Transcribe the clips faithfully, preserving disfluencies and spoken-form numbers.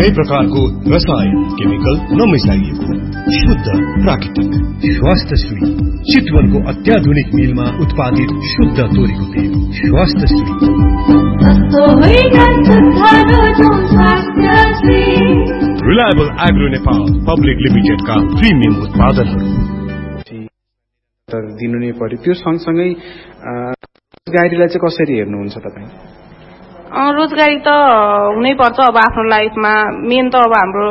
कुनै प्रकारको रसायन केमिकल नमिसाइएको शुद्ध प्राकृतिक स्वास्थ्यश्री चितवनको अत्याधुनिक मिलमा उत्पादित शुद्ध तोरीको तेल स्वास्थ्यश्री। Reliable agro Nepal public limited का प्रिमियम उत्पादनहरू दिनु नै पर्यो। त्यो सँगसँगै रोजगारीलाई चाहिँ कसरी हेर्नुहुन्छ तपाईँ? रोजगारी त हुनै पर्छ। अब आफ्नो लाइफमा मेन त अब हाम्रो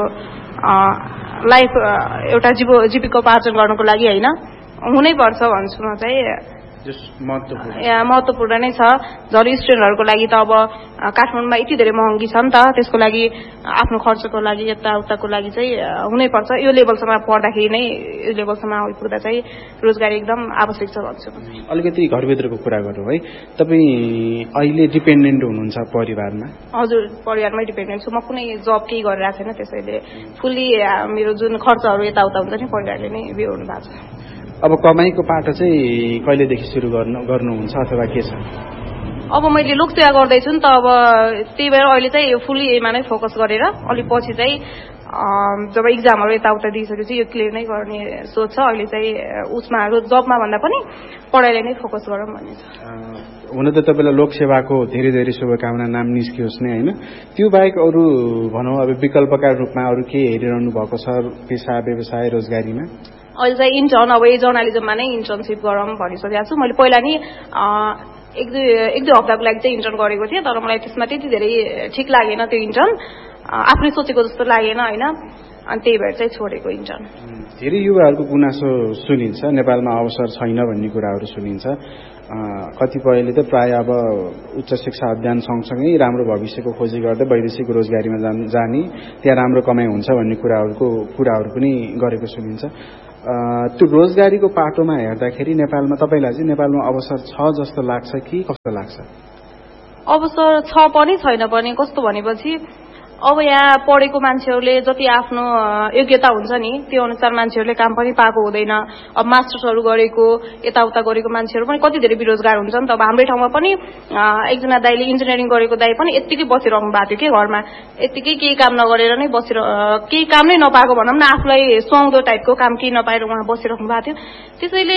लाइफ एउटा जीविकोपार्जन गर्नको लागि होइन, हुनै पर्छ भन्छु म चाहिँ। महत्त्वपूर्ण नै छ। झन् स्टुडेन्टहरूको लागि त अब काठमाडौँमा यति धेरै महँगी छ नि त, त्यसको लागि आफ्नो खर्चको लागि यताउताको लागि चाहिँ हुनै पर्छ। यो लेभलसम्म पढ्दाखेरि नै यो लेभलसम्म आइपुग्दा चाहिँ रोजगारी एकदम आवश्यक छ भन्छु। अलिकति घरभित्रको कुरा गरौँ है, तपाईँ अहिले डिपेन्डेन्ट हुनुहुन्छ परिवारमा? हजुर, परिवारमै डिपेन्डेन्ट छु म। कुनै जब केही गरिरहेको छैन, त्यसैले फुल्ली मेरो जुन खर्चहरू यताउता हुन्छ नि परिवारले नै बिहोर्नु भएको छ। अब कमाईको पाटो चाहिँ कहिलेदेखि सुरु गर्नु गर्नुहुन्छ अथवा के छ? अब मैले लोकसेवा गर्दैछु नि त, अब त्यही भएर अहिले चाहिँ फुल्ली यहीमा नै फोकस गरेर अलि पछि चाहिँ जब इक्जामहरू यताउता दिइसकेपछि यो क्लियर नै गर्ने सोच छ। अहिले चाहिँ उसमा जबमा भन्दा पनि पढाइलाई नै फोकस गरौँ भन्ने छ। हुन त तपाईँलाई लोकसेवाको धेरै धेरै शुभकामना, नाम निस्कियोस् नै होइन। त्यो बाहेक अरू भनौँ अब विकल्पका रूपमा अरू के हेरिरहनु भएको छ पेसा व्यवसाय रोजगारीमा? अहिले चाहिँ इन्टर्न, अब यही जर्नालिजममा नै इन्टर्नसिप गरौँ भनिसकेको छु। मैले पहिला नि एक दुई एक दुई हप्ताको लागि चाहिँ इन्टर्न गरेको थिएँ, तर मलाई त्यसमा त्यति धेरै ठिक लागेन त्यो इन्टर्न, आफूले सोचेको जस्तो लागेन होइन, अनि त्यही भएर चाहिँ छोडेको इन्टर्न। धेरै युवाहरूको गुनासो सुनिन्छ, नेपालमा अवसर छैन भन्ने कुराहरू सुनिन्छ। कतिपयले त प्राय अब उच्च शिक्षा अध्ययन सँगसँगै राम्रो भविष्यको खोजी गर्दै वैदेशिक रोजगारीमा जाने, त्यहाँ राम्रो कमाइ हुन्छ भन्ने कुराहरूको कुराहरू पनि गरेको सुनिन्छ। त्यो रोजगारीको पाटोमा हेर्दाखेरि नेपालमा तपाईँलाई चाहिँ नेपालमा अवसर छ जस्तो लाग्छ कि कस्तो लाग्छ? अवसर छ पनि छैन पनि। कस्तो भनेपछि अब यहाँ पढेको मान्छेहरूले जति आफ्नो योग्यता हुन्छ नि त्यो अनुसार मान्छेहरूले काम पनि पाएको हुँदैन। अब मास्टर्सहरू गरेको यताउता गरेको मान्छेहरू पनि कति धेरै बेरोजगार हुन्छ नि त। अब हाम्रै ठाउँमा पनि एकजना दाइले इन्जिनियरिङ गरेको दाइ पनि यत्तिकै बसिरहनु भएको थियो कि घरमा, यत्तिकै केही काम नगरेर नै बसेर केही काम नै नपाएको भनौँ न, आफूलाई सुहाउँदो टाइपको काम केही नपाएर उहाँ बसिरहनु भएको थियो। त्यसैले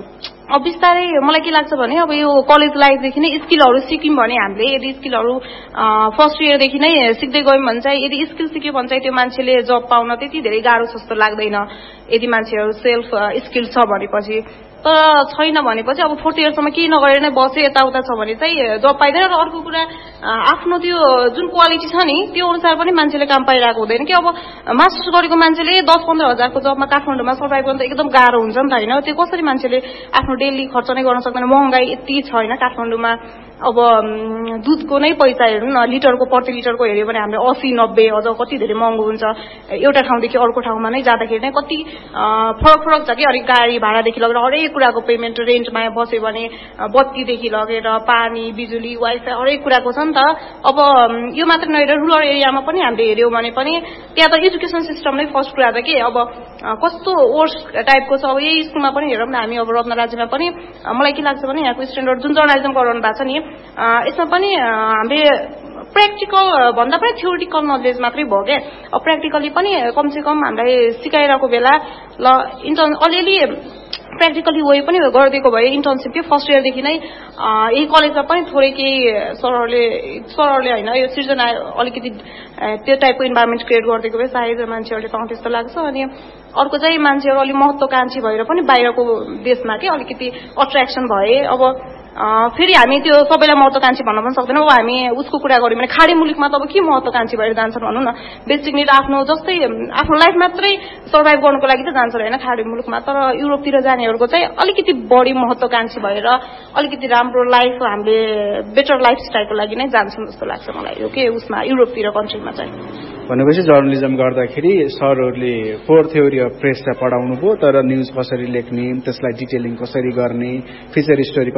अब बिस्तारै मलाई के लाग्छ भने अब यो कलेज लाइफदेखि नै स्किलहरू सिक्यौँ भने हामीले, यदि स्किलहरू फर्स्ट इयरदेखि नै सिक्दै गयौँ भने चाहिँ, यदि स्किल सिक्यो भने चाहिँ त्यो मान्छेले जब पाउन त्यति धेरै गाह्रो जस्तो लाग्दैन यदि मान्छेहरू सेल्फ स्किल छ भनेपछि। तर छैन भनेपछि अब फोर्थ इयरसम्म केही नगरेर नै बस्यो यताउता छ भने चाहिँ जब पाइँदैन। र अर्को कुरा आफ्नो त्यो जुन क्वालिटी छ नि त्यो अनुसार पनि मान्छेले काम पाइरहेको हुँदैन कि। अब मास्टर्स गरेको मान्छेले दस पन्ध्र हजारको जबमा काठमाडौँमा सर्भाइभ गर्नु त एकदम गाह्रो हुन्छ नि त होइन। त्यो कसरी मान्छेले आफ्नो डेली खर्च नै गर्न सक्दैन, महँगाई यति छ होइन काठमाडौँमा। अब दुधको नै पैसा हेर्नु न, लिटरको प्रति लिटरको हेऱ्यो भने हामीले असी नब्बे अझ कति धेरै महँगो हुन्छ। एउटा ठाउँदेखि अर्को ठाउँमा नै जाँदाखेरि नै कति फरक फरक छ कि। अलिक गाडी भाडादेखि लगेर हरेक कुराको पेमेन्ट, रेन्टमा बस्यो भने बत्तीदेखि लगेर पानी बिजुली वाइफाई हरेक कुराको छ नि त। अब यो मात्र नहेरेर रुरल एरियामा पनि हामीले हेऱ्यौँ भने पनि त्यहाँ त एजुकेसन सिस्टम नै फर्स्ट कुरा त के। अब कस्तो वर्स टाइपको छ। अब यही स्कुलमा पनि हेरौँ न हामी, अब रत्न राज्यमा पनि मलाई के लाग्छ भने यहाँको स्टुडेन्टहरू जुन जर्नालिजम गराउनु भएको छ नि यसमा पनि हामीले प्र्याक्टिकल भन्दा पनि थ्योरिटिकल नलेज मात्रै भयो क्या। अब प्र्याक्टिकली पनि कमसेकम हामीलाई सिकाइरहेको बेला ल इन्टर्न अलिअलि प्र्याक्टिकली वे पनि गरिदिएको भए इन्टर्नसिप के फर्स्ट इयरदेखि नै यही कलेजमा पनि थोरै केही सरहरूले सरहरूले होइन यो सिर्जना अलिकति त्यो टाइपको इन्भाइरोमेन्ट क्रिएट गरिदिएको भए सायद मान्छेहरूले पाउँछ जस्तो लाग्छ। अनि अर्को चाहिँ मान्छेहरू अलिक महत्त्वकांक्षी भएर पनि बाहिरको देशमा के अलिकति अट्र्याक्सन भए। अब फेरि हामी त्यो सबैलाई महत्त्वकांक्षी भन्न पनि सक्दैनौँ। अब हामी उसको कुरा गऱ्यौँ भने खाडी मुलुकमा त अब के महत्त्वकांक्षी भएर जान्छन् भनौँ न। बेसिक निड आफ्नो जस्तै आफ्नो लाइफ मात्रै सर्भाइभ गर्नको लागि त जान्छन् होइन खाडी मुलुकमा। तर युरोपतिर जानेहरूको चाहिँ अलिकति बढी महत्त्वकांक्षी भएर अलिकति राम्रो लाइफ हामीले बेटर लाइफ स्टाइलको लागि नै जान्छन् जस्तो लाग्छ मलाई यो के उसमा युरोपतिर कन्ट्रीमा चाहिँ। भनेपछि जर्नलिजम गर्दाखेरि सरहरूले फोर थ्योरी अफ प्रेसलाई पढाउनु भयो, तर न्युज कसरी लेख्ने, त्यसलाई डिटेलिङ कसरी गर्ने, फिचर स्टोरी कसरी लेख्ने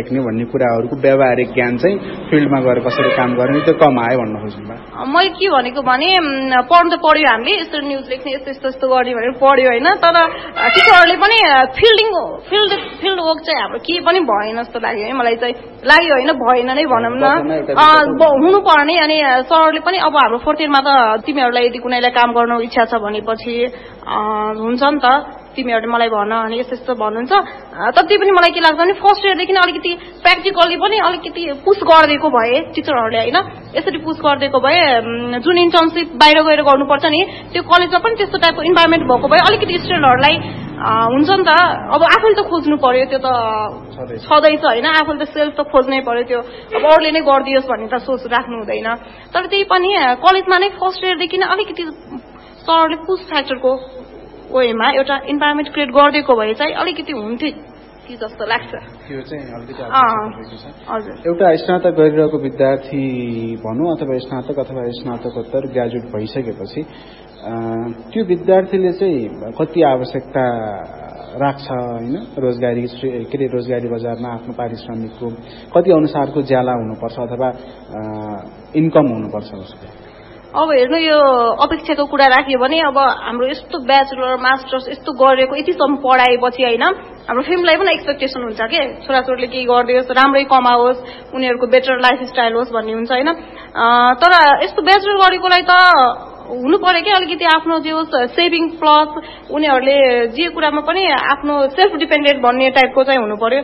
सक्ने भन्ने कुराहरूको व्यावहारिक ज्ञान चाहिँ फिल्डमा गएर कसरी काम गर्ने त्यो कम आयो भन्न खोज्नुभयो? मैले के भनेको भने पढ्नु त पढ्यो हामीले यस्तो न्युज लेख्ने यस्तो यस्तो यस्तो गर्ने भनेर पढ्यो होइन, तर टिचरहरूले पनि फिल्डिङ फिल्ड फिल्ड वर्क चाहिँ हाम्रो के पनि भएन जस्तो लाग्यो है मलाई चाहिँ लाग्यो होइन, भएन नै भनौँ न हुनु पर्ने। अनि सरहरूले पनि अब हाम्रो फोर्थ इयरमा त तिमीहरूलाई यदि कुनैलाई काम गर्नु इच्छा छ भनेपछि हुन्छ नि त, तिमीहरूले मलाई भन अनि यस्तो यस्तो भन्नुहुन्छ। तर त्यही पनि मलाई के लाग्छ भने फर्स्ट इयरदेखि अलिकति प्र्याक्टिकली पनि अलिकति पुस गरिदिएको भए टिचरहरूले होइन, यसरी पुस गरिदिएको भए जुन इन्टर्नसिप बाहिर गएर गर्नुपर्छ नि त्यो कलेजमा पनि त्यस्तो टाइपको इन्भाइरोमेन्ट भएको भए अलिकति स्टुडेन्टहरूलाई हुन्छ नि त। अब आफूले त खोज्नु पर्यो, त्यो त छँदैछ होइन, आफूले त सेल्फ त खोज्नै पर्यो, त्यो अब अरूले नै गरिदियोस् भन्ने त सोच राख्नु हुँदैन। तर त्यही पनि कलेजमा नै फर्स्ट इयरदेखि नै अलिकति सरले पुस फ्याक्टरको वेमा एउटा इन्भाइरोमेन्ट क्रिएट गरिदिएको भए चाहिँ अलिकति हुन्थ्यो कि जस्तो लाग्छ। त्यो चाहिँ अलिकति हजुर एउटा स्नातक गरिरहेको विद्यार्थी भनौँ अथवा स्नातक अथवा स्नातकोत्तर ग्रेजुएट भइसकेपछि त्यो विद्यार्थीले चाहिँ कति आवश्यकता राख्छ होइन, रोजगारी के अरे रोजगारी बजारमा आफ्नो पारिश्रमिकको कति अनुसारको ज्याला हुनुपर्छ अथवा इन्कम हुनुपर्छ उसको? अब हेर्नु यो अपेक्षाको कुरा राख्यो भने अब हाम्रो यस्तो ब्याचलर मास्टर्स यस्तो गरेको यतिसम्म पढाएपछि होइन हाम्रो फिल्मलाई पनि एक्सपेक्टेसन हुन्छ के छोराछोरीले केही गरिदियोस्, राम्रै कमाओस्, उनीहरूको बेटर लाइफ स्टाइल होस् भन्ने हुन्छ होइन। तर यस्तो ब्याचलर गरेकोलाई त हुनु पर्यो कि अलिकति आफ्नो जे होस् सेभिङ प्लस उनीहरूले जे कुरामा पनि आफ्नो सेल्फ डिपेन्डेन्ट भन्ने टाइपको चाहिँ हुनु पर्यो।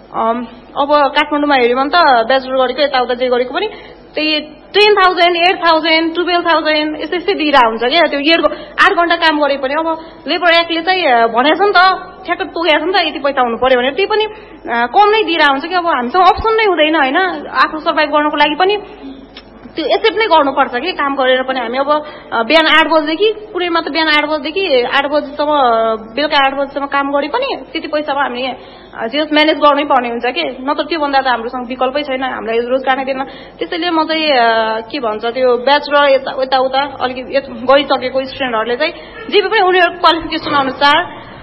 अब काठमाडौँमा हेऱ्यो भने त ब्याचलर गरेको यताउता जे गरेको पनि त्यही ten thousand at thousand twelve thousand यस्तै यस्तै दिइरहेको हुन्छ क्या। त्यो इयरको आठ घन्टा काम गरे पनि अब लेबर एक्टले चाहिँ भनेको छ नि त, ठ्याक्क तोकेको छ नि त यति पैसा हुनु पर्यो भनेर, त्यही पनि कम नै दिइरहेको हुन्छ कि। अब हामीसँग अप्सन नै हुँदैन होइन, आफ्नो सर्भाइभ गर्नको लागि पनि त्यो एक्सेप्ट नै गर्नुपर्छ कि काम गरेर पनि हामी। अब बिहान आठ बजीदेखि कुनैमा त बिहान आठ बजीदेखि आठ बजीसम्म बेलुका आठ बजीसम्म काम गरे पनि त्यति पैसामा हामी जे म्यानेज गर्नै पर्ने हुन्छ कि, नत्र त्योभन्दा त हाम्रोसँग विकल्पै छैन, हामीलाई रोजगार नै दिएन। त्यसैले म चाहिँ के भन्छ त्यो ब्याचलर यता यताउता अलिकति गरिसकेको स्टुडेन्टहरूले चाहिँ जे पनि उनीहरूको क्वालिफिकेसन अनुसार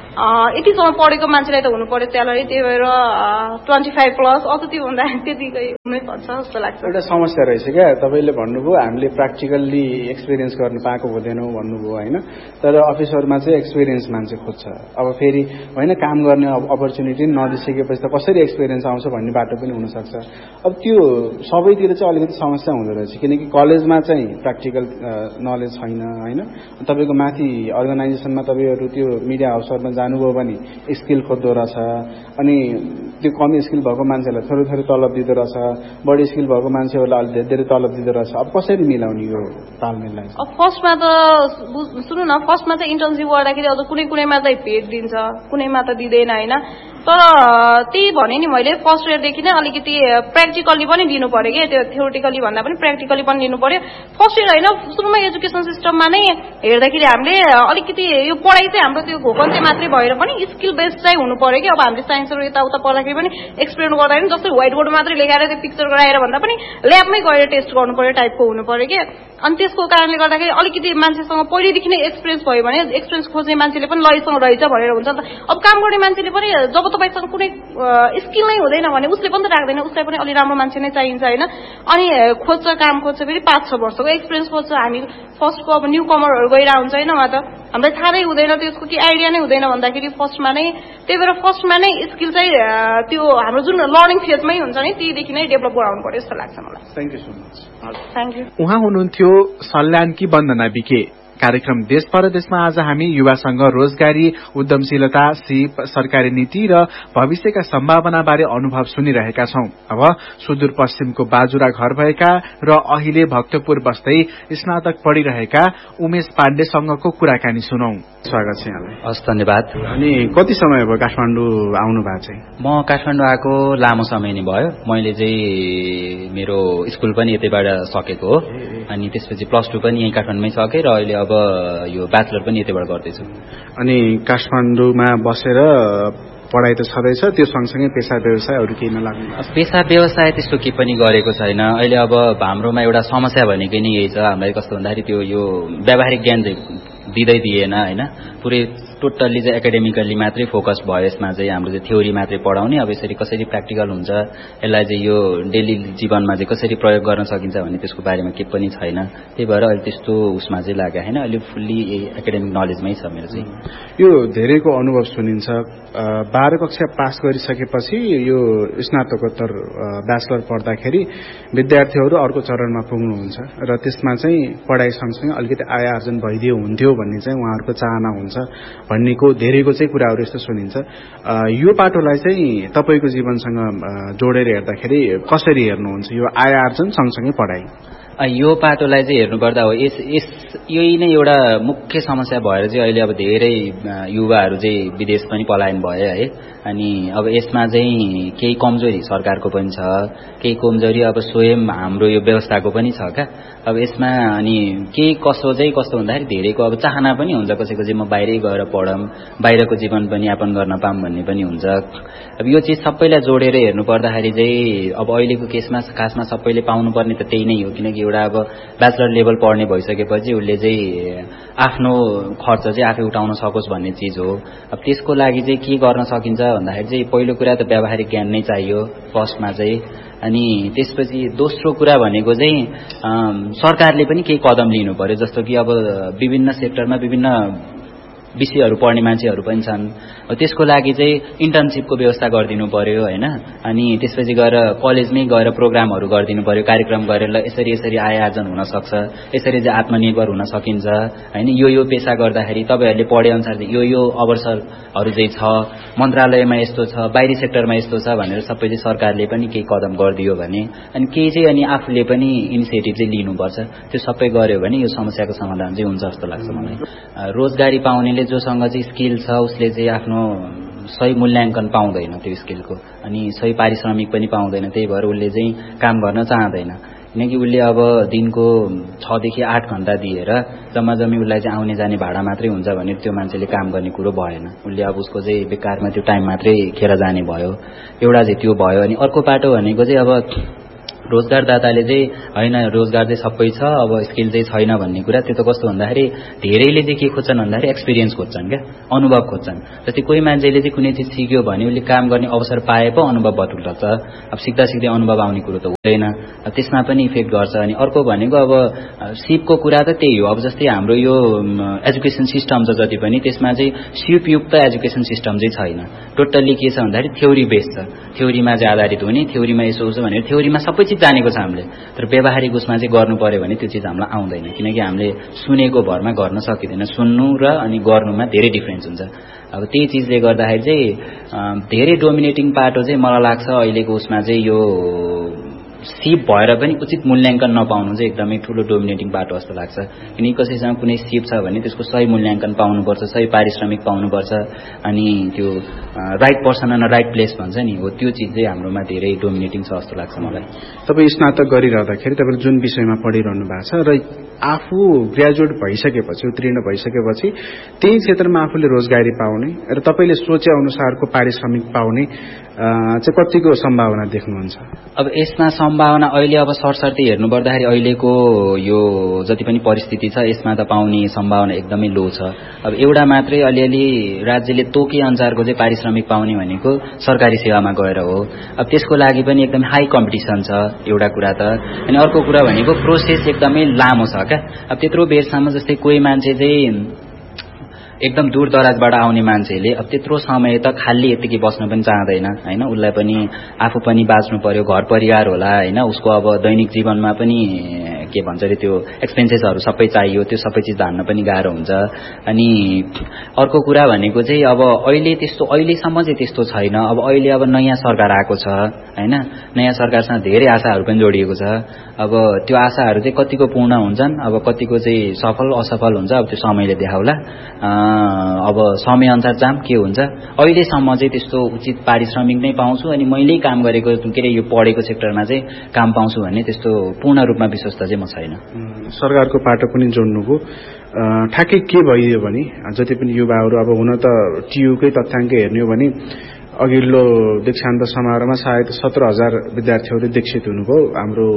यतिसम्म पढेको मान्छेलाई त हुनु पर्यो स्यालेरी, त्यही भएर ट्वेन्टी फाइभ प्लस अझ त्योभन्दा त्यतिकै हुनै पर्छ जस्तो लाग्छ। एउटा समस्या रहेछ क्या, तपाईँले भन्नुभयो हामीले प्र्याक्टिकल्ली एक्सपिरियन्स गर्न पाएको हुँदैनौँ भन्नुभयो होइन, तर अफिसहरूमा चाहिँ एक्सपिरियन्स मान्छे खोज्छ। अब फेरि होइन काम गर्ने अपर्च्युनिटी नदिइसकेपछि त कसरी एक्सपिरियन्स आउँछ भन्ने बाटो पनि हुनसक्छ। अब त्यो सबैतिर चाहिँ अलिकति समस्या हुँदो रहेछ, किनकि कलेजमा चाहिँ प्र्याक्टिकल नलेज छैन होइन। तपाईँको माथि अर्गनाइजेसनमा तपाईँहरू त्यो मिडिया हाउसहरूमा जानुभयो भने स्किल खोज्दो रहेछ, अनि त्यो कम स्किल भएको मान्छेलाई थोरै थोरै तलब दिँदो रहेछ, बढी स्किल भएको मान्छेहरूलाई अलिक धेरै धेरै तलब दिँदो रहेछ। अब कसरी मिलाउने यो तालमेललाई? अब फर्स्टमा त सुन्नु न, फर्स्टमा चाहिँ इन्टर्नसिप गर्दाखेरि अझ कुनै कुनैमा चाहिँ भेट दिन्छ, कुनैमा त दिँदैन होइन। तर त्यही भने नि मैले फर्स्ट इयरदेखि नै अलिकति प्र्याक्टिकली पनि दिनु पर्यो कि, त्यो थ्योरिटिकली भन्दा पनि प्र्याक्टिकली पनि दिनु पर्यो। फर्स्ट इयर होइन, सुरुमा एजुकेसन सिस्टममा नै हेर्दाखेरि हामीले अलिकति यो पढाइ चाहिँ हाम्रो त्यो घोकन्ते मात्रै भएर पनि स्किल बेस्ड चाहिँ हुनु पर्यो कि। अब हामीले साइन्सहरू यताउता पढ्दाखेरि पनि एक्सपेरिमेन्ट गर्दाखेरि जस्तै व्हाइट बोर्ड मात्रै लेखाएर त्यो पिक्चर गराएर भन्दा पनि ल्याबमै गएर टेस्ट गर्नु पर्यो टाइपको हुनु पर्यो कि। अनि त्यसको कारणले गर्दाखेरि अलिकति मान्छेसँग पहिलेदेखि नै एक्सपिरियन्स भयो भने एक्सपिरियन्स खोज्ने मान्छेले पनि लैसँग रहेछ भनेर हुन्छ नि त। अब काम गर्ने मान्छेले पनि जब तपाईँसँग कुनै स्किल नै हुँदैन भने उसले पनि त राख्दैन, उसलाई पनि अलि राम्रो मान्छे नै चाहिन्छ होइन। अनि खोज्छ काम खोज्छ फेरि पाँच छ वर्षको एक्सपिरियन्स खोज्छ। हामी फर्स्टको अब न्यू कमरहरू गइरहेको हुन्छ होइन, उहाँ त हामीलाई थाहा नै हुँदैन, त्यसको के आइडिया नै हुँदैन भन्दाखेरि फर्स्टमा नै, त्यही भएर फर्स्टमा नै स्किल चाहिँ त्यो हाम्रो जुन लर्निङ फेजमै हुन्छ नि त्यहीदेखि नै डेभलप गराउनु पर्यो जस्तो लाग्छ मलाई। Thank you so much. Thank you. उहाँ हुनुहुन्थ्यो सल्यानकी वन्दना बिके। कार्यक्रम देश परदेशमा आज हामी युवासँग रोजगारी, उद्यमशीलता, सिप, सरकारी नीति र भविष्यका सम्भावना बारे अनुभव सुनिरहेका छौं। अब सुदूरपश्चिमको बाजुरा घर भएका र अहिले भक्तपुर बस्दै स्नातक पढिरहेका उमेश पाण्डेसँगको कुराकानी सुनौं। स्वागत छ यहाँलाई। हस्, धन्यवाद। अनि कति समय भयो काठमाडौँ आउनु भएको चाहिँ? म काठमाडौँ आएको लामो समय नै भयो। मैले चाहिँ मेरो स्कुल पनि यतैबाट सकेको हो, अनि त्यसपछि प्लस टू पनि यही काठमाडौँमै सकेँ र अहिले अब यो ब्याचलर पनि यतैबाट गर्दैछु। अनि काठमाडौँमा बसेर पढाइ त छँदैछ, त्यो सँगसँगै पेसा व्यवसायहरू केही नलाग्नु? पेसा व्यवसाय त्यस्तो केही पनि गरेको छैन अहिले। अब हाम्रोमा एउटा समस्या भनेकै नै यही छ, हामीलाई कस्तो भन्दाखेरि त्यो यो व्यावहारिक ज्ञान चाहिँ दिँदै दिएन होइन। पुरै टोटल्ली चाहिँ एकाडेमिकली मात्रै फोकस भयो यसमा चाहिँ हाम्रो चाहिँ थ्योरी मात्रै पढाउने अब यसरी कसरी प्र्याक्टिकल हुन्छ यसलाई चाहिँ यो डेली जीवनमा चाहिँ कसरी प्रयोग गर्न सकिन्छ भन्ने त्यसको बारेमा के पनि छैन त्यही भएर अहिले त्यस्तो उसमा चाहिँ लाग्यो हैन अहिले फुल्ली एकाडेमिक नलेजमै छ मेरो चाहिँ यो धेरैको अनुभव सुनिन्छ बाह्र कक्षा पास गरिसकेपछि यो स्नातकोत्तर ब्याचलर पढ्दाखेरि विद्यार्थीहरू अर्को चरणमा पुग्नुहुन्छ र त्यसमा चाहिँ पढाइ सँगसँगै अलिकति आय आर्जन भइदियो हुन्थ्यो भन्ने चाहिँ उहाँहरूको चाहना हुन्छ भन्नेको धेरैको चाहिँ कुराहरू यस्तो सुनिन्छ यो पाटोलाई चाहिँ तपाईको जीवनसँग जोडेर हेर्दाखेरि कसरी हेर्नुहुन्छ यो आय आर्जन सँगसँगै पढाइ यो पाटोलाई चाहिँ हेर्नुपर्दा हो यस यस यही नै एउटा मुख्य समस्या भएर चाहिँ अहिले अब धेरै युवाहरू चाहिँ विदेश पनि पलायन भयो है अनि अब यसमा चाहिँ केही कमजोरी सरकारको पनि छ केही कमजोरी अब स्वयं हाम्रो यो व्यवस्थाको पनि छ क्या अब यसमा अनि केही कसो चाहिँ कस्तो भन्दाखेरि धेरैको अब चाहना पनि हुन्छ कसैको चाहिँ म बाहिरै गएर पढौँ बाहिरको जीवन पनि यापन गर्न पाऊँ भन्ने पनि हुन्छ अब यो चिज सबैलाई जोडेर हेर्नु पर्दाखेरि चाहिँ अब अहिलेको केसमा खासमा सबैले पाउनुपर्ने त त्यही नै हो किनकि एउटा अब ब्याचलर लेभल पढ्ने भइसकेपछि उसले चाहिँ आफ्नो खर्च चाहिँ आफै उठाउन सकोस् भन्ने चिज हो अब त्यसको लागि चाहिँ के गर्न सकिन्छ भन्दाखेरि चाहिँ पहिलो कुरा त व्यावहारिक ज्ञान नै चाहियो फर्स्टमा चाहिँ अनि त्यसपछि दोस्रो कुरा भनेको चाहिँ सरकारले पनि केही कदम लिनु पर्यो जस्तो कि अब विभिन्न सेक्टरमा विभिन्न विषयहरू पढ्ने मान्छेहरू पनि छन् त्यसको लागि चाहिँ इन्टर्नशिपको व्यवस्था गरिदिनु पर्यो हैन अनि त्यसपछि गएर कलेजमै गएर प्रोग्रामहरू गरिदिनु पर्यो कार्यक्रम गरेर यसरी यसरी आय आर्जन हुन सक्छ यसरी चाहिँ आत्मनिर्भर हुन सकिन्छ हैन यो यो पेशा गर्दाखेरि तपाईहरुले पढे अनुसार यो यो अवसरहरू चाहिँ छ मन्त्रालयमा यस्तो छ बाहिरी सेक्टरमा यस्तो छ भनेर सबैले सरकारले पनि केही कदम गरिदियो भने अनि केही चाहिँ अनि आफूले पनि इनिसिएटिभ चाहिँ लिनुपर्छ त्यो सबै गर्यो भने यो समस्याको समाधान चाहिँ हुन्छ जस्तो लाग्छ मलाई रोजगारी पाउनेले जोसँग चाहिँ स्किल छ उसले चाहिँ आफ्नो सही मूल्याङ्कन पाउँदैन त्यो स्किलको अनि सही पारिश्रमिक पनि पाउँदैन त्यही भएर उसले चाहिँ काम गर्न चाहदैन किनकि उसले अब दिनको छ देखि आठ घण्टा दिएर जम्मा जम्मी उसलाई चाहिँ आउने जाने भाडा मात्रै हुन्छ भने त्यो मान्छेले काम गर्ने कुरो भएन उसले अब उसको चाहिँ बेकारमा त्यो टाइम मात्रै खेर जाने भयो एउटा चाहिँ त्यो भयो अनि अर्को पाटो भनेको चाहिँ अब रोजगारदाताले चाहिँ हैन रोजगार चाहिँ सबै छ अब स्किल चाहिँ छैन भन्ने कुरा त्यो त कस्तो भन्दाखेरि धेरैले चाहिँ के खोज्छन् भन्दाखेरि एक्सपिरियन्स खोज्छन् क्या अनुभव खोज्छन् जस्तै कोही मान्छेले चाहिँ कुनै चिज सिक्यो भने उसले काम गर्ने अवसर पाए पो अनुभव बटुल्छ अब सिक्दा सिक्दै अनुभव आउने कुरो त हुँदैन त्यसमा पनि इफेक्ट गर्छ अनि अर्को भनेको अब सिपको कुरा त त्यही हो अब जस्तै हाम्रो यो एजुकेसन सिस्टम छ जति पनि त्यसमा चाहिँ सिपयुक्त एजुकेसन सिस्टम चाहिँ छैन टोटल्ली के छ भन्दाखेरि थ्योरी बेस्ड छ थ्योरीमा चाहिँ आधारित हुने थ्योरीमा यसो हुन्छ भनेर थ्योरीमा सबै चिज जानेको छ हामीले तर व्यावहारिक उसमा चाहिँ गर्नु पर्यो भने त्यो चिज हामीलाई आउँदैन किनकि हामीले सुनेको भरमा गर्न सकिँदैन सुन्नु र अनि गर्नुमा धेरै डिफरेन्स हुन्छ अब त्यही चिजले गर्दाखेरि चाहिँ धेरै डोमिनेटिङ पाटो चाहिँ मलाई लाग्छ अहिलेको उसमा चाहिँ यो सिप भएर पनि उचित मूल्याङ्कन नपाउनु चाहिँ एकदमै ठूलो डोमिनेटिङ बाटो जस्तो लाग्छ किनकि कसैसँग कुनै सिप छ भने त्यसको सही मूल्याङ्कन पाउनुपर्छ सही पारिश्रमिक पाउनुपर्छ अनि त्यो right person and right place भन्छ नि हो त्यो चिज चाहिँ हाम्रोमा धेरै डोमिनेटिङ छ जस्तो लाग्छ मलाई तपाईँ स्नातक गरिरहँदाखेरि तपाईँले जुन विषयमा पढिरहनु भएको छ र आफू ग्रेजुएट भइसकेपछि उत्तीर्ण भइसकेपछि त्यही क्षेत्रमा आफूले रोजगारी पाउने र तपाईँले सोचे अनुसारको पारिश्रमिक पाउने चाहिँ कतिको सम्भावना देख्नुहुन्छ अब यसमा सम्भावना अहिले अब सरसर्ती हेर्नु पर्दाखेरि अहिलेको यो जति पनि परिस्थिति छ यसमा त पाउने सम्भावना एकदमै लो छ अब एउटा मात्रै अलिअलि राज्यले तोके अनुसारको चाहिँ पारिश्रमिक पाउने भनेको सरकारी सेवामा गएर हो अब त्यसको लागि पनि एकदमै हाई कम्पिटिसन छ एउटा कुरा त अनि अर्को कुरा भनेको प्रोसेस एकदमै लामो छ क्या अब त्यत्रो बेरसम्म जस्तै कोही मान्छे चाहिँ एकदम दूर दराजबाट आउने मान्छेले अब त्यत्रो समय त खाली यतिकै बस्न पनि चाहदैन हैन उसलाई पनि आफू पनि बाँच्नु पर्यो घर परिवार होला हैन उसको अब दैनिक जीवनमा पनि के भन्छ रे त्यो एक्सपेन्सेसहरु सबै चाहियो त्यो सबै चिज धान्न पनि गाह्रो हुन्छ अनि अर्को कुरा भनेको चाहिँ अब अहिले त्यस्तो अहिलेसम्म चाहिँ त्यस्तो छैन अब अहिले अब नयाँ सरकार आएको छ हैन नयाँ सरकारसँग धेरै आशाहरु पनि जोडिएको छ अब त्यो आशाहरु चाहिँ कतिको पूर्ण हुन्छन् अब कतिको चाहिँ सफल असफल हुन्छ अब त्यो समयले देखाउला अब समय अनुसार जाम के हुन्छ अहिलेसम्म चाहिँ त्यस्तो उचित पारिश्रमिक नै पाउँछु अनि मैले काम गरेको के रे यो पढेको सेक्टरमा चाहिँ काम पाउँछु भन्ने त्यस्तो पूर्ण रूपमा विश्वस्त चाहिँ म छैन सरकारको पाटो पनि जोड्नुको ठ्याक्कै के भइदियो भने जति पनि युवाहरू अब हुन त टियुकै तथ्याङ्क हेर्ने हो भने अघिल्लो दीक्षान्त समारोहमा सायद सत्र हजार विद्यार्थीहरू दीक्षित हुनुभयो हाम्रो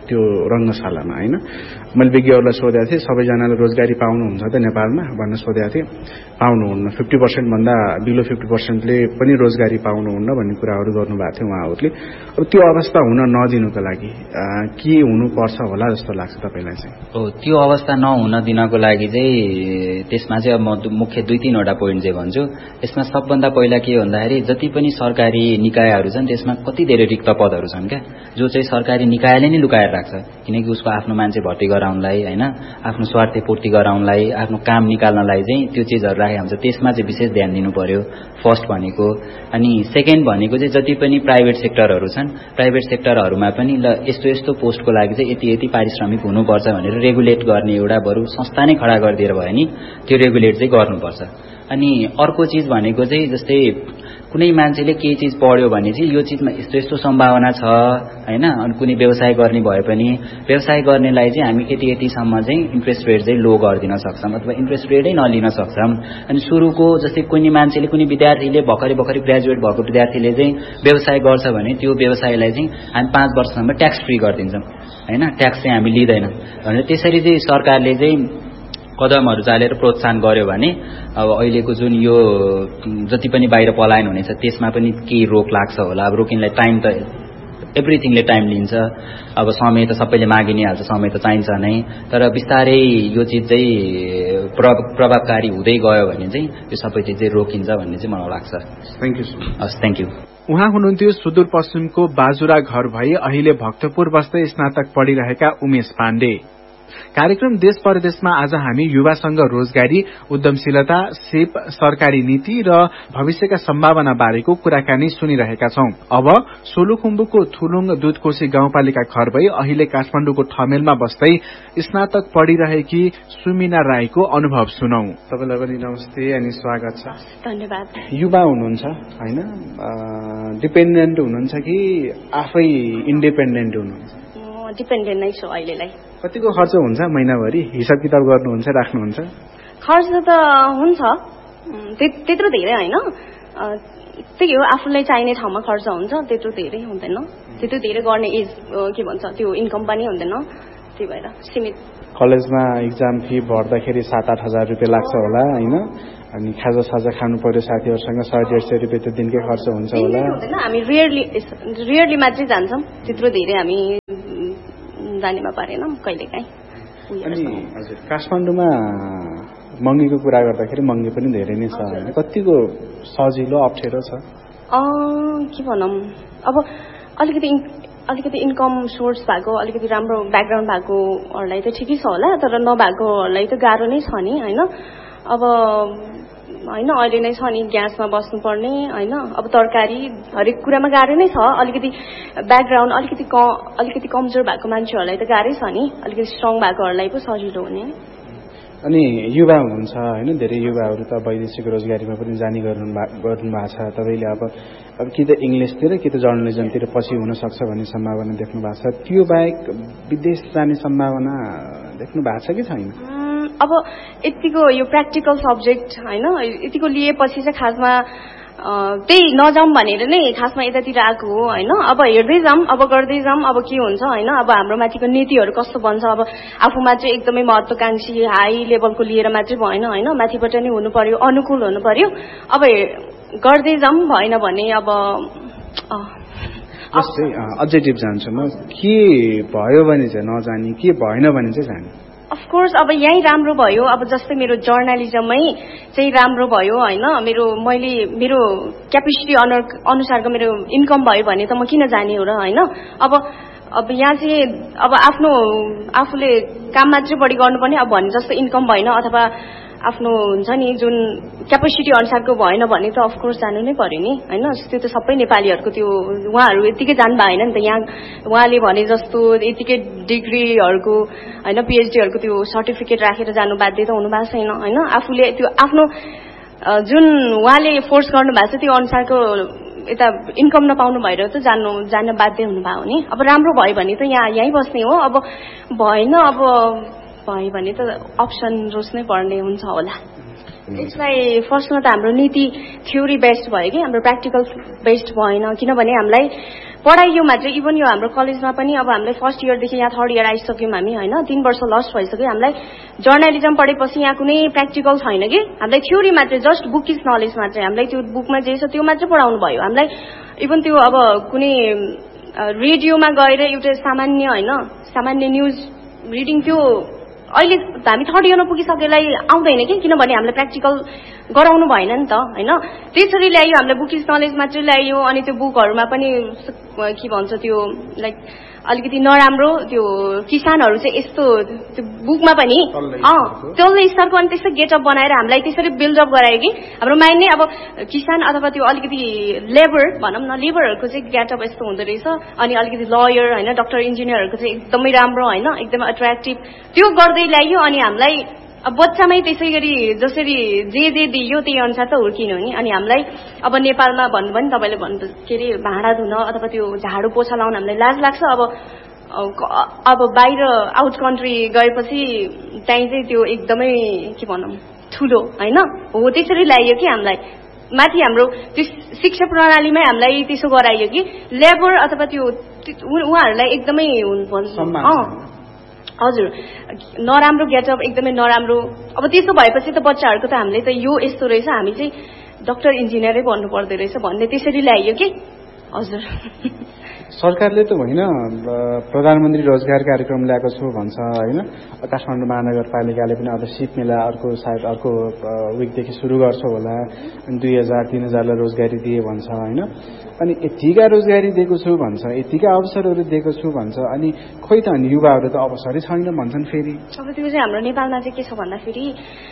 त्यो रङ्गशालामा होइन। मैले विज्ञहरूलाई सोधेको थिएँ सबैजनाले रोजगारी पाउनुहुन्छ त नेपालमा भनेर सोधेको थिएँ। पाउनुहुन्न, फिफ्टी पर्सेन्ट भन्दा बिलो फिफ्टी पर्सेन्टले पनि रोजगारी पाउनुहुन्न भन्ने कुराहरू गर्नुभएको थियो उहाँहरूले। अब त्यो अवस्था हुन नदिनुको लागि के हुनुपर्छ होला जस्तो लाग्छ तपाईँलाई चाहिँ? हो, त्यो अवस्था नहुन दिनको लागि चाहिँ त्यसमा चाहिँ अब म मुख्य दुई तीनवटा पोइन्ट चाहिँ भन्छु। यसमा सबभन्दा पहिला के भन्दाखेरि जति पनि सरकारी निकायहरू छन् त्यसमा कति धेरै रिक्त पदहरू छन् क्या, जो चाहिँ सरकारी निकायले नै लुकाएर राख्छ, किनकि उसको आफ्नो मान्छे भर्ती गराउनलाई होइन, आफ्नो स्वार्थ पूर्ति गराउनलाई, आफ्नो काम निकाल्नलाई चाहिँ त्यो चिजहरू राखेको हुन्छ। त्यसमा चाहिँ विशेष ध्यान दिनु पर्यो फर्स्ट भनेको। अनि सेकेन्ड भनेको चाहिँ जति पनि प्राइभेट सेक्टरहरू छन्, प्राइभेट सेक्टरहरूमा पनि ल यस्तो यस्तो पोस्टको लागि चाहिँ यति यति पारिश्रमिक हुनुपर्छ भनेर रेगुलेट गर्ने एउटा बरु संस्था नै खडा गरिदिएर भयो नि त्यो रेगुलेट चाहिँ गर्नुपर्छ। अनि अर्को चिज भनेको चाहिँ जस्तै कुनै मान्छेले केही चिज पढ्यो भने चाहिँ यो चिजमा यस्तो यस्तो सम्भावना छ होइन, अनि कुनै व्यवसाय गर्ने भए पनि व्यवसाय गर्नेलाई चाहिँ हामी यति यतिसम्म चाहिँ इन्ट्रेस्ट रेट चाहिँ लो गरिदिन सक्छौँ अथवा इन्ट्रेस्ट रेटै नलिन सक्छौँ। अनि सुरुको जस्तै कुनै मान्छेले कुनै विद्यार्थीले भर्खरै भर्खरै ग्रेजुएट भएको विद्यार्थीले चाहिँ व्यवसाय गर्छ भने त्यो व्यवसायलाई चाहिँ हामी पाँच वर्षसम्म ट्याक्स फ्री गरिदिन्छौँ होइन, ट्याक्स चाहिँ हामी लिँदैनौँ भनेर त्यसरी चाहिँ सरकारले चाहिँ कदमहरू चालेर प्रोत्साहन गर्यो भने अब अहिलेको जुन यो जति पनि बाहिर पलायन हुनेछ त्यसमा पनि केही रोक लाग्छ होला। अब रोकिनलाई टाइम त एभ्रिथिङले टाइम लिन्छ, अब समय त सबैले मागि नै हाल्छ, समय त चाहिन्छ नै, तर बिस्तारै यो चिज चाहिँ प्रभावकारी हुँदै गयो भने चाहिँ यो सबै चिज चाहिँ रोकिन्छ भन्ने चाहिँ मलाई लाग्छ। Thank you. हस्, थ्याङ्क यू। उहाँ हुनुहुन्थ्यो सुदूरपश्चिमको बाजुरा घर भई अहिले भक्तपुर बस्दै स्नातक पढिरहेका उमेश पाण्डे। कार्यक्रम देश परदेशमा आज हामी युवासँग रोजगारी, उद्यमशीलता, सिप, सरकारी नीति र भविष्यका सम्भावना बारेको कुराकानी सुनिरहेका छौं। अब सोलुखुम्बुको थुलुङ दुधकोशी गाउँपालिका घर भई अहिले काठमाडौँको ठमेलमा बस्दै स्नातक पढिरहेकी सुमिना राईको अनुभव सुनौ। तपाईलाई पनि नमस्ते अनि स्वागत छ। धन्यवाद। युवा हुनुहुन्छ होइन, डिपेन्डेन्ट हुनुहुन्छ कि आफै इन्डिपेन्डेन्ट हुनुहुन्छ? डिपेन्डेन्ट नै छु अहिलेलाई। कतिको खर्च हुन्छ महिनाभरि? हिसाब किताब गर्नुहुन्छ, राख्नुहुन्छ? खर्च त हुन्छ, त्यत्रो धेरै होइन, त्यही हो आफूलाई चाहिने ठाउँमा खर्च हुन्छ, त्यत्रो धेरै हुँदैन, त्यत्रो धेरै गर्ने एज के भन्छ त्यो इन्कम पनि हुँदैन, त्यही भएर सीमित। कलेजमा इक्जाम फी भर्दाखेरि सात आठ हजार रुपियाँ लाग्छ होला होइन, अनि खाजा साजा खानु पर्यो साथीहरूसँग सय डेढ सय रुपियाँ त दिनकै खर्च हुन्छ होला। हामी रियरली रियरली मात्रै जान्छौँ, त्यत्रो धेरै हामी जानेमा पारेनौँ कहिलेकाहीँ। अनि हजुर काठमाडौँमा महँगीको कुरा गर्दाखेरि महँगी पनि धेरै नै छ होइन, कतिको सजिलो अप्ठ्यारो छ? के भनौँ, अब अलिकति अलिकति इन्कम सोर्स भएको अलिकति राम्रो ब्याकग्राउन्ड भएकोहरूलाई त ठिकै छ होला, तर नभएकोहरूलाई त गाह्रो नै छ नि होइन। अब होइन अहिले नै छ नि ग्यासमा बस्नुपर्ने होइन, अब तरकारी हरेक कुरामा गाह्रो नै छ। अलिकति ब्याकग्राउन्ड अलिकति क अलिकति कमजोर भएको मान्छेहरूलाई त गाह्रै छ नि, अलिकति स्ट्रङ भएकोहरूलाई पो सजिलो हुने। अनि युवा हुनुहुन्छ होइन, धेरै युवाहरू त वैदेशिक रोजगारीमा पनि जाने गर्नु गर्नु भएको छ। तपाईँले अब अब कि त इङ्ग्लिसतिर कि त जर्नलिजमतिर पछि हुन सक्छ भन्ने सम्भावना देख्नु भएको छ। त्यो बाहेक विदेश जाने सम्भावना देख्नु भएको छ कि छैन? अब यतिको यो प्र्याक्टिकल सब्जेक्ट होइन, यतिको लिएपछि चाहिँ खासमा त्यही नजाउँ भनेर नै खासमा यतातिर आएको हो होइन। अब हेर्दै जाऊँ, अब गर्दै जाऊँ, अब के हुन्छ होइन। अब हाम्रो माथिको नीतिहरू कस्तो बन्छ, अब आफूमा चाहिँ एकदमै महत्वाकांक्षी हाई लेभलको लिएर मात्रै भएन होइन, माथिबाट नै हुनु पर्यो, अनुकूल हुनु पर्यो। अब गर्दै जाऊँ, भएन भने अब जस्तै अझै टिप जान्छु म, के भयो भने चाहिँ नजाने, के भएन भने चाहिँ जाने? अफकोर्स अब यहीँ राम्रो भयो, अब जस्तै मेरो जर्नलिजमै चाहिँ राम्रो भयो होइन, मेरो मैले मेरो क्यापेसिटी अनु अनुसारको मेरो इन्कम भयो भने त म किन जाने हो र होइन। अब अब यहाँ चाहिँ अब आफ्नो आफूले काम मात्रै बढी गर्नुपर्ने, अब भने जस्तो इन्कम भएन अथवा आफ्नो हुन्छ नि जुन क्यापेसिटी अनुसारको भएन भने त अफकोर्स जानु नै पर्यो नि होइन। त्यो त सबै नेपालीहरूको त्यो उहाँहरू यतिकै जानु भएन नि त। यहाँ उहाँले भने जस्तो यतिकै डिग्रीहरूको होइन पिएचडीहरूको त्यो सर्टिफिकेट राखेर जानु बाध्य त हुनु भएको छैन होइन। आफूले त्यो आफ्नो जुन उहाँले फोर्स गर्नु भएको छ त्यो अनुसारको यता इन्कम नपाउनु भएर त जानु जान बाध्य हुनुभयो नि। अब राम्रो भयो भने त यहाँ यहीँ बस्ने हो, अब भएन अब भयो भने त अप्सन रोज्नै पर्ने हुन्छ होला। यसलाई फर्स्टमा त हाम्रो नीति थ्योरी बेस्ड भयो कि हाम्रो प्र्याक्टिकल बेस्ड भएन, किनभने हामीलाई पढाइयो मात्रै इभन यो हाम्रो कलेजमा पनि अब हामीलाई फर्स्ट इयरदेखि यहाँ थर्ड इयर आइसक्यौँ हामी होइन तीन वर्ष लस्ट भइसक्यो हामीलाई जर्नलिजम पढेपछि यहाँ कुनै प्र्याक्टिकल छैन कि हामीलाई थ्योरी मात्रै जस्ट बुकिस नलेज मात्रै हामीलाई त्यो बुकमा जे छ त्यो मात्रै पढाउनु भयो हामीलाई इभन त्यो अब कुनै रेडियोमा गएर एउटा सामान्य होइन सामान्य न्युज रिडिङ त्यो अहिले हामी थर्ड इयरमा पुगिसकेलाई आउँदैन कि किनभने हामीलाई प्र्याक्टिकल गराउनु भएन नि त होइन त्यसरी ल्यायो हामीलाई बुकिस नलेज मात्रै ल्यायो अनि त्यो बुकहरूमा पनि के भन्छ त्यो लाइक अलिकति नराम्रो त्यो किसानहरू चाहिँ यस्तो त्यो बुकमा पनि अँ तल्लो स्तरको अनि त्यस्तो गेटअप बनाएर हामीलाई त्यसरी बिल्डअप गरायो कि हाम्रो माइन्ड नै अब किसान अथवा त्यो अलिकति लेबर भनौँ न लेबरहरूको चाहिँ गेटअप यस्तो हुँदो रहेछ अनि अलिकति लयर होइन डक्टर इन्जिनियरहरूको चाहिँ एकदमै राम्रो होइन एकदमै एट्र्याक्टिभ त्यो गर्दै ल्यायो अनि हामीलाई अब बच्चामै त्यसै गरी जसरी जे जे दियो त्यही अनुसार त हुर्किनु नि अनि हामीलाई अब नेपालमा भन्नुभयो नि तपाईँले भन्नु के अरे भाँडा धुन अथवा त्यो झाडु पोछा लाउन हामीलाई लाज लाग्छ अब अब बाहिर आउट कन्ट्री गएपछि त्यहीँ चाहिँ त्यो एकदमै के भनौँ ठुलो होइन हो त्यसरी ल्याइयो कि हामीलाई माथि हाम्रो त्यो शिक्षा प्रणालीमै हामीलाई त्यसो गराइयो कि लेबर अथवा त्यो उहाँहरूलाई एकदमै हुनुपर्छ हजुर नराम्रो गेटअप एकदमै नराम्रो अब त्यस्तो भएपछि त बच्चाहरूको त हामीले त यो यस्तो रहेछ हामी चाहिँ डक्टर इन्जिनियरै बन्नु पर्दो रहेछ भन्ने त्यसरी ल्याइयो कि हजुर सरकारले त होइन प्रधानमन्त्री रोजगार कार्यक्रम ल्याएको छु भन्छ होइन काठमाडौँ महानगरपालिकाले पनि अब सिप मेला अर्को सायद अर्को विकदेखि सुरु गर्छ होला अनि दुई हजार तीन हजारलाई रोजगारी दिए भन्छ होइन अनि यतिका रोजगारी दिएको छु भन्छ यतिका अवसरहरू दिएको छु भन्छ अनि खोइ त अनि युवाहरू त अवसरै छैन भन्छन् फेरि अब त्यो चाहिँ हाम्रो नेपालमा चाहिँ के छ भन्दाखेरि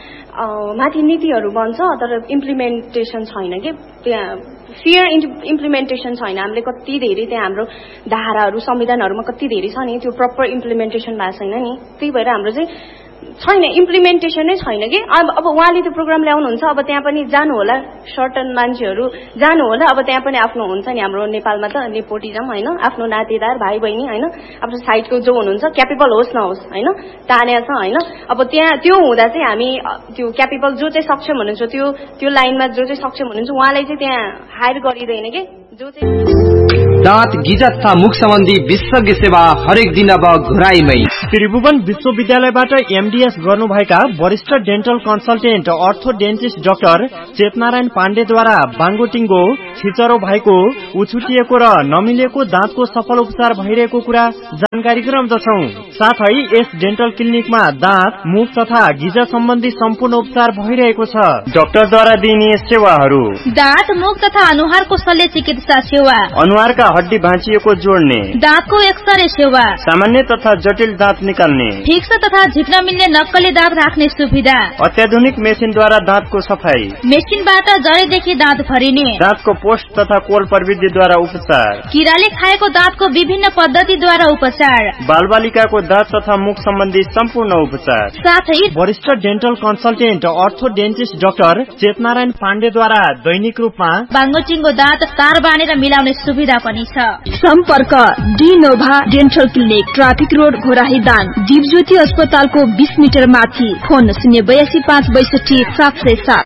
माथि नीतिहरू बन्छ तर इम्प्लिमेन्टेसन छैन कि त्यहाँ फियर इम्प्लिमेन्टेसन छैन हामीले कति धेरै त्यहाँ हाम्रो धाराहरू संविधानहरूमा कति धेरै छ नि त्यो प्रपर इम्प्लिमेन्टेसन भएको छैन नि त्यही भएर हाम्रो चाहिँ छैन इम्प्लिमेन्टेसनै छैन कि अब अब उहाँले त्यो प्रोग्राम ल्याउनुहुन्छ अब त्यहाँ पनि जानु होला सर्टन मान्छेहरू जानु होला अब त्यहाँ पनि आफ्नो हुन्छ नि हाम्रो नेपालमा त नेपोटिजम होइन आफ्नो नातेदार भाइ बहिनी होइन आफ्नो साइडको जो हुनुहुन्छ क्यापेबल होस् नहोस् होइन तान्या छ होइन अब त्यहाँ त्यो हुँदा चाहिँ हामी त्यो क्यापेबल जो चाहिँ सक्षम हुनुहुन्छ त्यो त्यो लाइनमा जो चाहिँ सक्षम हुनुहुन्छ उहाँलाई चाहिँ त्यहाँ हायर गरिँदैन कि जो चाहिँ दाँत गिजा तथा मुख सम्बन्धी विशेषज्ञ सेवा हरेक दिन अब घुराइमै त्रिभुवन विश्वविद्यालयबाट एमडीएस गर्नुभएका वरिष्ठ डेन्टल कन्सल्टेन्ट अर्थो डेन्टिस्ट डाक्टर चेतनारायण पाण्डेद्वारा बाङ्गोटिङ्गो छिचरो भएको उछुटिएको र नमिलेको दाँतको सफल उपचार भइरहेको कुरा जानकारी गराउँदछौ। साथै यस डेन्टल क्लिनिकमा दाँत मुख तथा गिजा सम्बन्धी सम्पूर्ण उपचार भइरहेको छ। डाक्टरद्वारा दिइने सेवाहरू दाँत मुख तथा अनुहारको शल्य चिकित्सा सेवा, अनुहारका हड्डी भाँचिएको जोड्ने, दाँतको एक्सरे सेवा, सामान्य तथा जटिल दाँत निकाल्ने, फिक्स तथा झिक्न मिल्ने नक्कली दाँत राख्ने सुविधा, अत्याधुनिक मेसिनद्वारा दाँतको सफाई, मेसिनबाट जडेदेखि दाँत भरिने, दाँतको पोस्ट तथा कोल प्रविधिद्वारा उपचार, किराले खाएको दाँतको विभिन्न पद्धतिद्वारा उपचार, बालबालिकाको दाँत तथा मुख सम्बन्धी सम्पूर्ण उपचार, साथै वरिष्ठ डेन्टल कन्सल्टेन्ट अर्थो डेन्टिस्ट डाक्टर चेतनारायण पाण्डेद्वारा दैनिक रूपमा बाङ्गोटिङ्गो दाँत तार बाँधेर मिलाउने सुविधा पनि छ। सम्पर्क डिनोभा dental clinic, traffic road, Ghorahi Dang, Dipjyoti अस्पतालको बीस मिटर माथि। फोन शून्य बयासी पाँच बैसठी सात सय सात।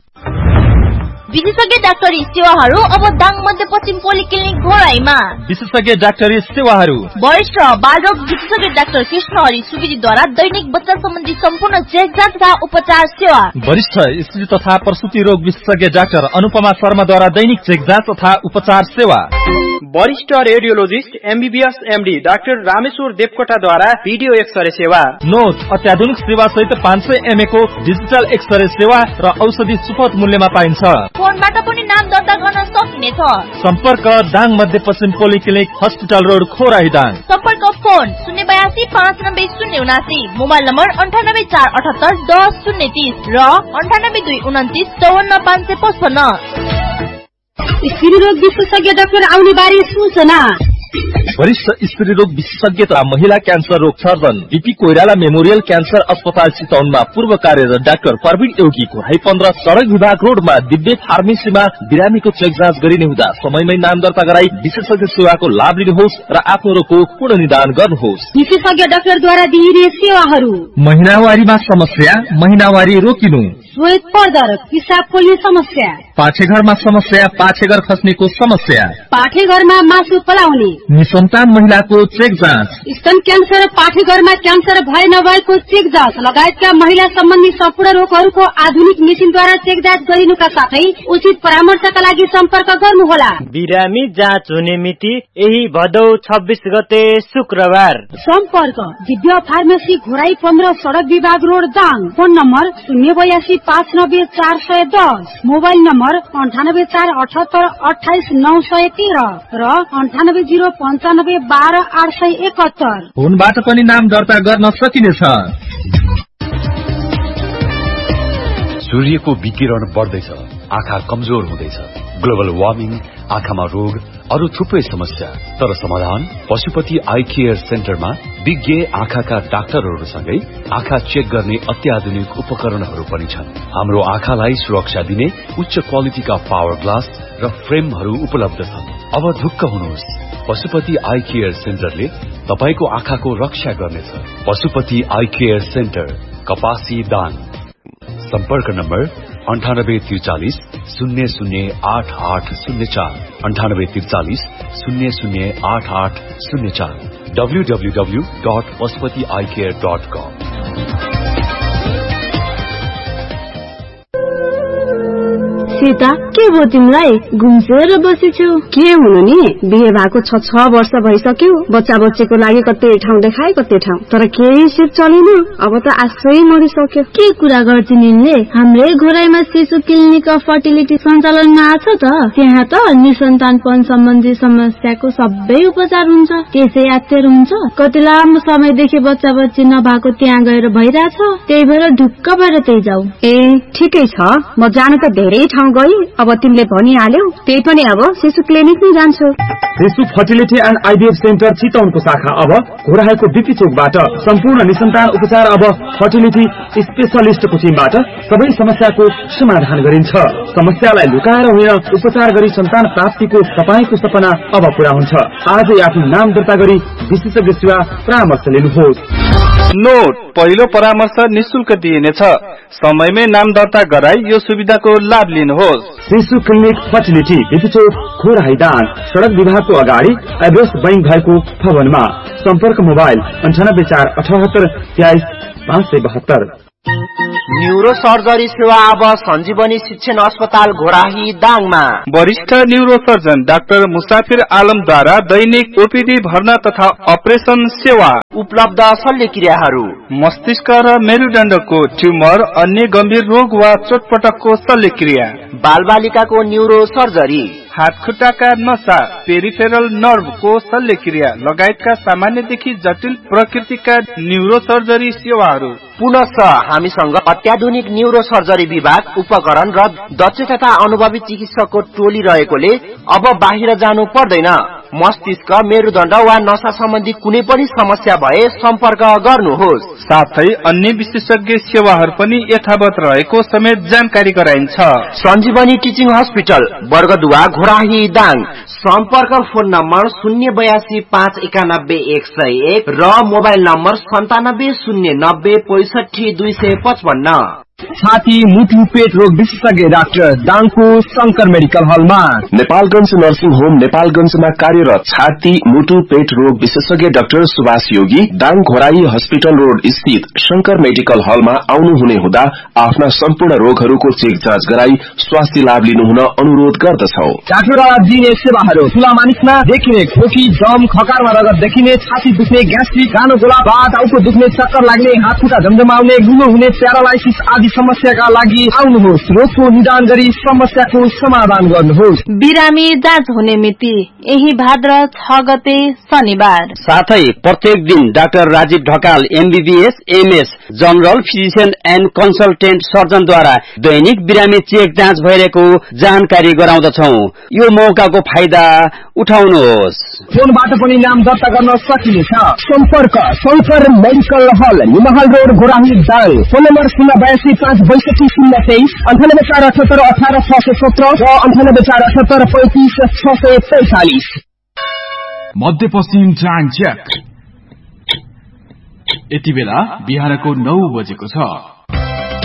विशेषज्ञ डाक्टरी सेवाहरू अब दाङ मध्यपश्चिम पोलिक्लिनिक घोराईमा। विशेषज्ञ डाक्टरी सेवाहरू वरिष्ठ बालरोग विशेषज्ञ डाक्टर कृष्ण हरि सुवेदीद्वारा दैनिक बच्चा सम्बन्धी सम्पूर्ण चेक जाँच तथा उपचार सेवा, वरिष्ठ स्त्री तथा प्रसुति रोग विशेषज्ञ डाक्टर अनुपमा शर्माद्वारा दैनिक चेक जाँच तथा उपचार सेवा, वरिष्ठ radiologist MBBS MD doctor Rameshwar देवकोटाद्वारा video x-ray सेवा, नोट अत्याधुनिक सेवा सहित पाँच सय एमए को डिजिटल एक्सरे सेवा र औषधि सुपथ मूल्यमा पाइन्छ। फोनबाट पनि नाम दर्ता गर्न सकिनेछ। सम्पर्क दाङ मध्यपश्चिम पोलिक्लिनिक हस्पिटल रोड खोराही दाङ। सम्पर्क फोन शून्य बयासी पाँच नब्बे शून्य उनासी, मोबाइल नम्बर अन्ठानब्बे चार अठहत्तर दस शून्य तीस र अन्ठानब्बे दुई उन्तिस चौवन्न पाँच सय पचपन्न। स्त्री रोग विशेषज्ञ डाक्टर आउने बारे सूचना। वरिष्ठ स्त्री रोग विशेषज्ञ तथा महिला क्यान्सर रोग surgeon BP Koirala memorial cancer अस्पताल चितवनमा पूर्व कार्यरत डाक्टर प्रवीण योगी घोराई पन्ध्र सड़क विभाग रोडमा दिव्य फार्मेसीमा बिरामीको चेक जाँच गरिने हुँदा समयमै नाम दर्ता गराई विशेषज्ञ सेवाको लाभ लिनुहोस् र आफ्नो रोगको पूर्ण निदान गर्नुहोस्। विशेषज्ञ डाक्टरद्वारा दिइने सेवाहरू महिनावारीमा समस्या, महिनावारी रोकिनु, श्वेत पर्दर, पिसाब पोल्ने समस्या, पाठेघरमा समस्या, पाठेघर खस्नेको समस्या, पाठेघरमा मासु पलाउने, निसन्तान महिलाको चेक जाँच, स्तन क्यान्सर, पाठेघरमा क्यान्सर भए नभएको चेक जाँच लगायतका महिला सम्बन्धी सम्पूर्ण रोगहरूको आधुनिक मेसिनद्वारा चेक जाँच गरिनुका साथै उचित परामर्शका लागि सम्पर्क गर्नुहोला। बिरामी जाँच हुने मिति यही भदौ छब्बीस गते शुक्रबार। सम्पर्क दिव्य फार्मेसी घोराई पन्ध्र सड़क विभाग रोड दाङ। फोन नम्बर शून्य बयासी पाँच नब्बे चार सय दस, मोबाइल नम्बर अन्ठानब्बे चार अठहत्तर अठाइस नौ सय तेह्र र अन्ठानब्बे जिरो पन्चानब्बे बाह्र आठ सय एकहत्तर। फोनबाट पनि नाम दर्ता गर्न सकिनेछ। सूर्यको विकिरण बढ्दैछ, आँखा कमजोर हुँदैछ, ग्लोबल वार्मिङ, आँखामा रोग, अरू थुप्रै समस्या। तर समाधान पशुपति आई केयर सेन्टरमा विज्ञ आँखाका डाक्टरहरूसँगै आँखा चेक गर्ने अत्याधुनिक उपकरणहरू पनि छन्। हाम्रो आँखालाई सुरक्षा दिने उच्च क्वालिटीका पावर ग्लास र फ्रेमहरू उपलब्ध छन्। अब ढुक्क हुनुहोस्, पशुपति आई केयर सेन्टरले तपाईको आँखाको रक्षा गर्नेछ। पशुपति आई केयर सेन्टर, कपासी दाङ। सम्पर्क नम्बर अन्ठानब्बे त्रिचालिस शून्य शून्य आठ आठ शून्य चार, अन्ठानब्बे त्रिचालिस शून्य शून्य आठ आठ शून्य चार, W W W dot Pashupati I care dot कम। सीता, के भयो तिमीलाई? घुम्सेर बसेछु। के हुनु नि, बिहे भएको छ छ वर्ष भइसक्यो, बच्चा बच्चीको लागि कतै ठाउँ देखाए कतै ठाउँ, तर केही सिप चलेन। अब त आशै मरिसक्यो। के कुरा गर्छिन् यिनले? हाम्रै घोराईमा शिशु क्लिनिक अफ फर्टिलिटी सञ्चालनमा आछ त। त्यहाँ त निसन्तानपन सम्बन्धी समस्याको सबै उपचार हुन्छ, त्यसै यात्तर हुन्छ। कति लामो समयदेखि बच्चा बच्ची नभएको त्यहाँ गएर भइरहेछ, त्यही भएर ढुक्क भएर त्यही जाऊ। ए ठिकै छ, म जानु त धेरै ठाउँ गई। अब तिमीले भनिहाल्यौ, त्यही पनि अब शिशु क्लिनिक नै जान्छु। शिशु फर्टिलिटी एन्ड आइभीएफ सेन्टर चितवनको शाखा अब घोराईको बीपी चोकबाट सम्पूर्ण निसन्तान उपचार अब फर्टिलिटी स्पेशलिस्टको टिमबाट सबै समस्याको समाधान गरिन्छ। समस्यालाई लुकाएर होइन, उपचार गरी सन्तान प्राप्तिको तपाईको सपना अब पूरा हुन्छ। आजै आफ्नो नाम दर्ता गरी विशेषज्ञ सेवा परामर्श लिनुहोस्। नोट, पहिलो परामर्श निशुल्क दिइनेछ। समयमै नाम दर्ता गराई यो सुविधाको लाभ लिनुहोस्। शिशु क्लिनिक फर्टिलिटी बीपी चोक घोराई दाङ, सड़क विभागको अगाडि एभरेस्ट बैंक भएको भवनमा। सम्पर्क मोबाइल अन्ठानब्बे चार अठहत्तर तेइस पाँच सय बहत्तर। न्यूरो सर्जरी सेवा अब सञ्जीवनी शिक्षण अस्पताल घोराही दाङमा। वरिष्ठ न्यूरो सर्जन डाक्टर मुसाफिर आलमद्वारा दैनिक ओपीडी भर्ना तथा अपरेसन सेवा उपलब्ध। शल्यक्रियाहरू मस्तिष्क र मेरुदण्डको ट्युमर, अन्य गम्भीर रोग वा चोटपटकको शल्यक्रिया, बालबालिकाको न्यूरो सर्जरी, हात खुट्टाका नसा, पेरिफेरल नर्भको शल्यक्रिया लगायतका सामान्यदेखि जटिल प्रकृतिका न्यूरो सर्जरी सेवाहरू। पुनः हामीसँग अत्याधुनिक न्यूरो सर्जरी विभाग, उपकरण र दक्ष तथा अनुभवी चिकित्सकको टोली रहेकोले अब बाहिर जानु पर्दैन। मस्तिष्क, मेरुदण्ड वा नसा सम्बन्धी कुनै पनि समस्या भए सम्पर्क गर्नुहोस्। साथै अन्य विशेषज्ञ सेवाहरू पनि यथावत रहेको समेत जानकारी गराइन्छ। सञ्जीवनी टिचिङ हस्पिटल, वर्गदुवा, घोराही दाङ। सम्पर्क फोन नम्बर शून्य बयासी पाँच एकानब्बे एक सय एक र मोबाइल नम्बर सन्तानब्बे शून्य नब्बे पैसठी दुई सय पचपन्न। छाती मुटु पेट रोग विशेषज्ञ डाक्टर दाङको शंकर मेडिकल हलमा। नेपालगंज नर्सिङ होम नेपालगंजमा कार्यरत छाती मुटु पेट रोग विशेषज्ञ डाक्टर सुभाष योगी दाङ घोराई हस्पिटल रोड स्थित शंकर मेडिकल हलमा आउनुहुने हुँदा आफ्ना सम्पूर्ण रोगहरूको चेक जाँच गराई स्वास्थ्य लाभ लिनुहुन अनुरोध गर्दछौ। डाक्टरद्वारा दिइने सेवाहरू ठूला मानिसमा देखिने खोकी, दम, खकारमा रगत देखिने, छाती दुख्ने, ग्यास्ट्रिक, गानो गोला, टाउको दुख्ने, चक्कर लाग्ने, हात खुट्टा झमझमाउने, गुलो हुने, प्यारालाइसिस आदि समस्याका लागि आउनुहोस्। रोगको निदान गरी समस्याको समाधान गर्नुहोस्। बिरामी जाँच हुने मिति यही भाद्र छ गते शनिबार। साथै प्रत्येक दिन doctor Rajiv Dhakal MBBS MS general physician and consultant सर्जनद्वारा दैनिक बिरामी चेक जाँच भइरहेको जानकारी गराउँदछौ। यो मौकाको फाइदा उठाउनुहोस्। फोनबाट पनि नाम दर्ता गर्न सकिनेछ। सम्पर्क शंकर मेडिकल हल, निमहल road, Ghorahi Dang. Phone number शून्य बयासी पाँच बैसठी शून्य तेइस, अन्ठानब्बे चार अठहत्तर अठार छ सय सत्र र अन्ठानब्बे चार अठहत्तर पैंतिस छ सय पैंतालिस। मध्यपश्चिम टाइम चेक। यति बेला बिहानको नौ बजेको छ।